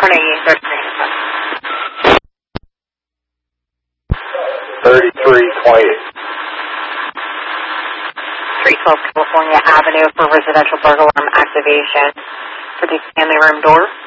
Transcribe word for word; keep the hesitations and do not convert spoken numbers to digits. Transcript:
Carnegie, thirty-three twenty-eight. three twelve California Avenue for residential burglar alarm activation for the family room door.